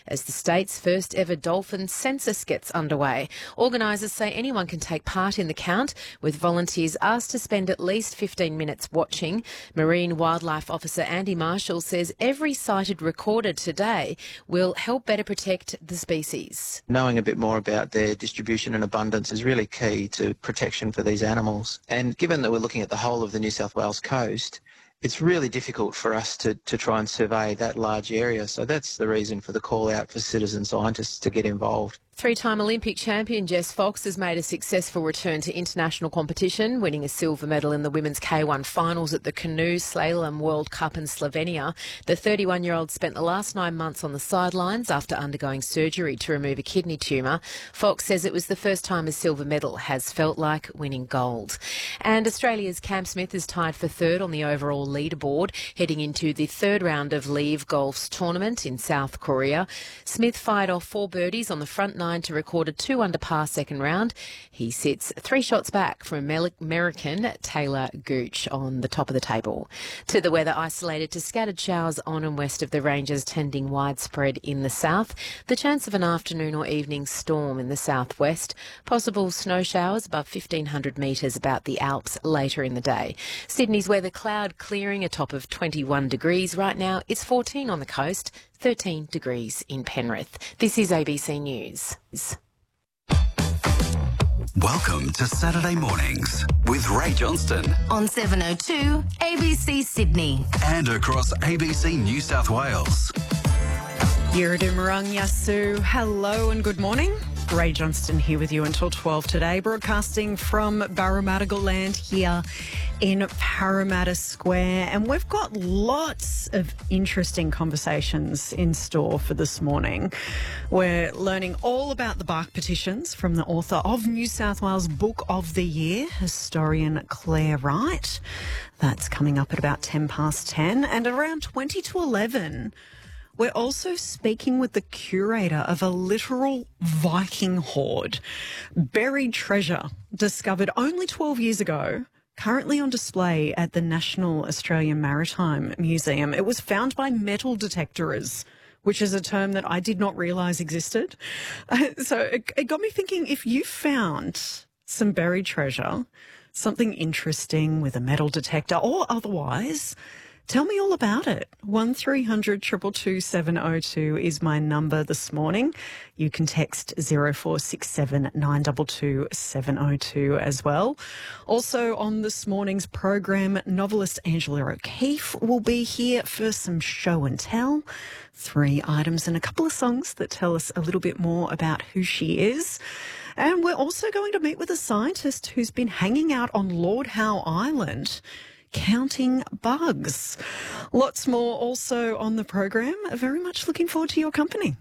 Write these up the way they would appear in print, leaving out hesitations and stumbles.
as the state's first ever dolphin census gets underway. Organisers say anyone can take part in the count, with volunteers asked to spend at least 15 minutes watching. Marine Wildlife Officer Andy Marshall says every sighted recorded today will help better protect the species. Knowing a bit more about their distribution and abundance is really key to protection for these animals. And given that we're looking at the whole of the New South Wales coast, it's really difficult for us to try and survey that large area. So that's the reason for the call out for citizen scientists to get involved. Three-time Olympic champion Jess Fox has made a successful return to international competition, winning a silver medal in the women's K1 finals at the Canoe Slalom World Cup in Slovenia. The 31-year-old spent the last 9 months on the sidelines after undergoing surgery to remove a kidney tumour. Fox says it was the first time a silver medal has felt like winning gold. And Australia's Cam Smith is tied for third on the overall leaderboard, heading into the third round of Live Golf's tournament in South Korea. Smith fired off 4 birdies on the front nine to record a 2-under par second round. He sits 3 shots back from American Taylor Gooch on the top of the table. To the weather, isolated to scattered showers on and west of the ranges, tending widespread in the south. The chance of an afternoon or evening storm in the southwest. Possible snow showers above 1,500 metres about the Alps later in the day. Sydney's weather, cloud clearing, a top of 21 degrees. Right now it's 14 on the coast, 13 degrees in Penrith. This is ABC News. Welcome to Saturday Mornings with Ray Johnston on 702 ABC Sydney and across ABC New South Wales. Yiridumarang Yasu, hello and good morning. Ray Johnston here with you until 12 today, broadcasting from Barramatagal land here in Parramatta Square. And we've got lots of interesting conversations in store for this morning. We're learning all about the bark petitions from the author of New South Wales Book of the Year, historian Claire Wright. That's coming up at about 10 past 10. And around 20 to 11... we're also speaking with the curator of a literal Viking hoard. Buried treasure discovered only 12 years ago, currently on display at the National Australian Maritime Museum. It was found by metal detectorers, which is a term that I did not realise existed. So it got me thinking, if you found some buried treasure, something interesting with a metal detector or otherwise, tell me all about it. 1300 222 702 is my number this morning. You can text 0467 922 702 as well. Also on this morning's program, novelist Angela O'Keeffe will be here for some show and tell. 3 items and a couple of songs that tell us a little bit more about who she is. And we're also going to meet with a scientist who's been hanging out on Lord Howe Island, counting bugs. Lots more also on the program. Very much looking forward to your company.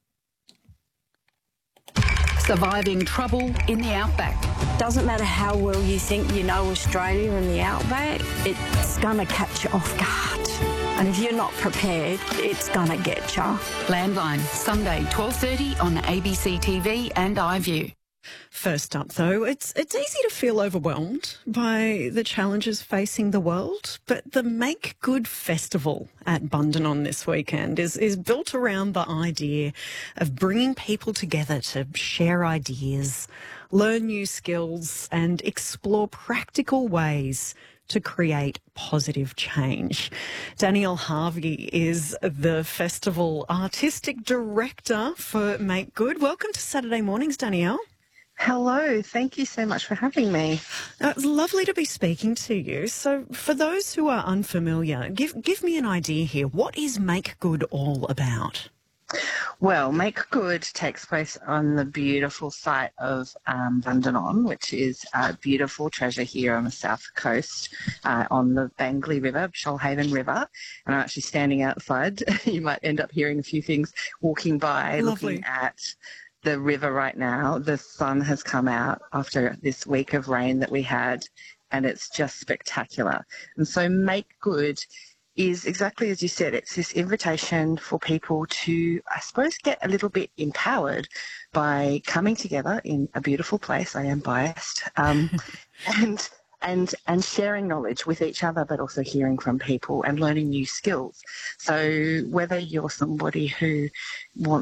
Surviving trouble in the outback. Doesn't matter how well you think you know Australia and the outback, it's going to catch you off guard. And if you're not prepared, it's going to get you. Landline, Sunday, 12:30 on ABC TV and iView. First up, though, it's easy to feel overwhelmed by the challenges facing the world, but the Make Good Festival at Bundanon this weekend is built around the idea of bringing people together to share ideas, learn new skills and explore practical ways to create positive change. Danielle Harvey is the festival artistic director for Make Good. Welcome to Saturday Mornings, Danielle. Hello, thank you so much for having me. It's lovely to be speaking to you. So for those who are unfamiliar, give me an idea here. What is Make Good all about? Well, Make Good takes place on the beautiful site of Bundanon, which is a beautiful treasure here on the south coast on the Bangley River, Shoalhaven River. And I'm actually standing outside. You might end up hearing a few things walking by, Lovely. looking at the river right now. The sun has come out after this week of rain that we had, and it's just spectacular. And so Make Good is exactly as you said. It's this invitation for people to, I suppose, get a little bit empowered by coming together in a beautiful place. I am biased. And sharing knowledge with each other, but also hearing from people and learning new skills. So whether you're somebody who wants